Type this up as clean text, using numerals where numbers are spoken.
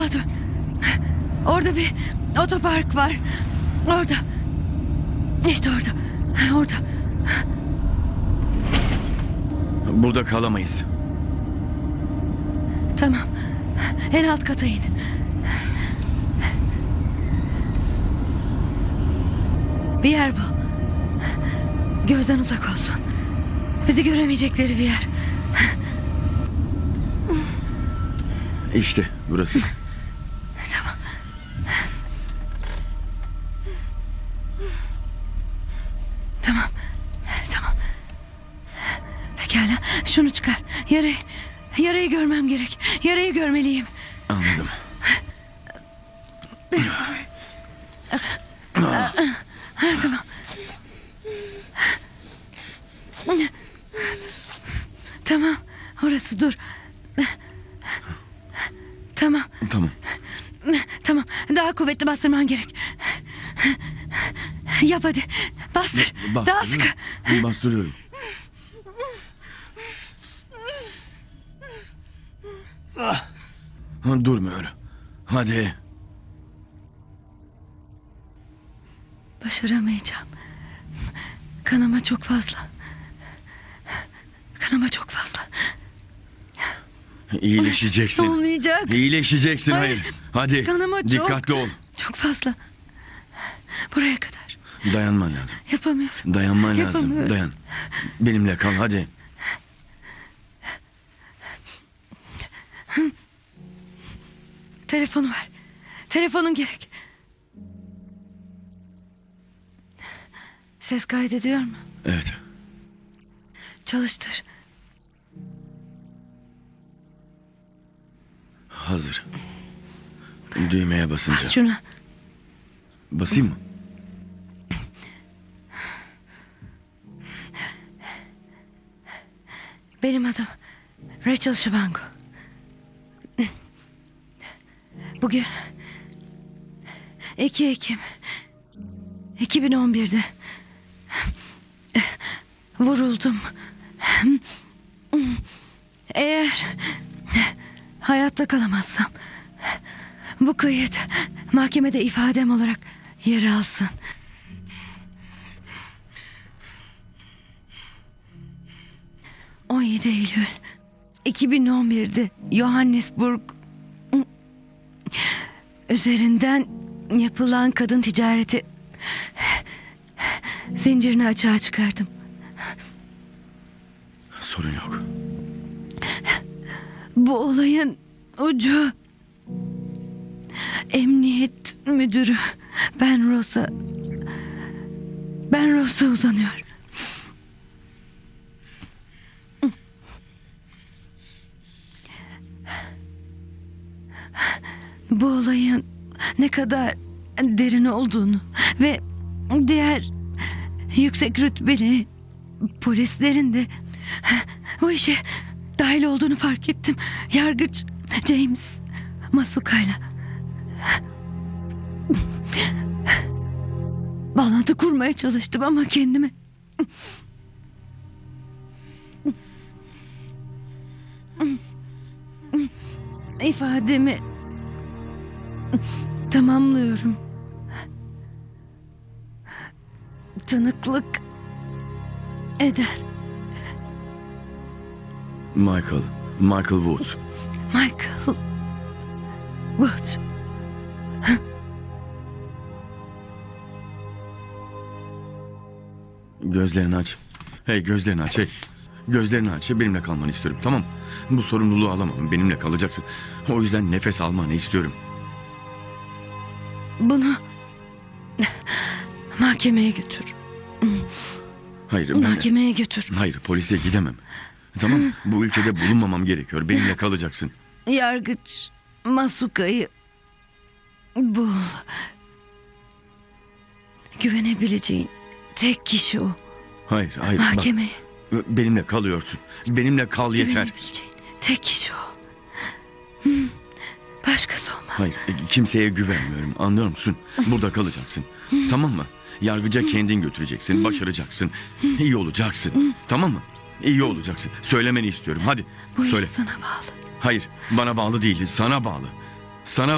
Dön. Orada bir otopark var. Orada. İşte orada. Orada. Burada kalamayız. Tamam. En alt kata in. Bir yer bul. Gözden uzak olsun. Bizi göremeyecekleri bir yer. İşte burası. Tamam. Tamam. Tamam. Pekala. Şunu çıkar. Yarayı görmem gerek. Yarayı görmeliyim. Anladım. Tamam. Tamam. Orası dur. Tamam. Tamam. Tamam. Daha kuvvetli bastırman gerek. Yap hadi. Bastır. Daha sıkı. Bastırıyorum. Durmuyor. Hadi. Başaramayacağım. Kanama çok fazla. Kanama çok fazla. İyileşeceksin. Olmayacak. İyileşeceksin. Hayır. Hadi. Kanama çok. Dikkatli ol. Çok fazla. Buraya kadar. Dayanman lazım. Yapamıyorum. Dayanman lazım. Yapamıyorum. Dayan. Benimle kal hadi. Telefonu ver. Telefonun gerek. Ses kaydediyor mu? Evet. Çalıştır. Hazır. Düğmeye basınca. Bas şuna. Basayım mı? Benim adım Rachel Shabango. Bugün 2 Ekim 2011'de vuruldum. Eğer hayatta kalamazsam bu kayıt mahkemede ifadem olarak yer alsın. ...17 Eylül 2011'de Johannesburg üzerinden yapılan kadın ticareti zincirini açığa çıkardım. Sorun yok. Bu olayın ucu emniyet müdürü Ben Rosa uzanıyor. Bu olayın ne kadar derin olduğunu ve diğer yüksek rütbeli polislerin de bu işe dahil olduğunu fark ettim. Yargıç James Masuka'yla bağlantı kurmaya çalıştım ama kendimi ifademi tamamlıyorum. Tanıklık eder. Michael Wood. Michael Wood. Gözlerini aç. Hey gözlerini aç. Hey. Gözlerini aç. Benimle kalmanı istiyorum. Tamam. Bu sorumluluğu alamam. Benimle kalacaksın. O yüzden nefes almanı istiyorum. Bunu mahkemeye götür. Hayır. Mahkemeye götür. Hayır polise gidemem. Tamam. Bu ülkede bulunmamam gerekiyor. Benimle kalacaksın. Yargıç Masuka'yı bul. Güvenebileceğin tek kişi o. Hayır. Mahkemeye Bak, benimle kalıyorsun. Benimle kal yeter. güvenebileceğin tek kişi o. Başkası olmaz. Hayır. Kimseye güvenmiyorum. Anlıyor musun? Burada kalacaksın. Tamam mı? Yargıca kendin götüreceksin. Başaracaksın. İyi olacaksın. Tamam mı? İyi olacaksın. Söylemeni istiyorum. Hadi. Bu söyle. iş sana bağlı. Hayır. Bana bağlı değil. Sana bağlı. Sana